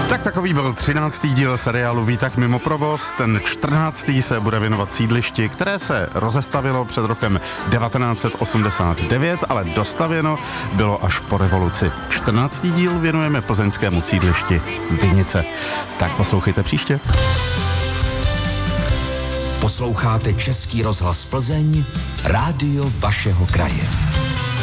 Tak takový byl 13. díl seriálu Výtah mimo provoz. Ten 14. se bude věnovat sídlišti, které se rozestavilo před rokem 1989, ale dostavěno bylo až po revoluci. 14. díl věnujeme plzeňskému sídlišti Vinice. Tak poslouchejte příště. Posloucháte Český rozhlas Plzeň, rádio vašeho kraje.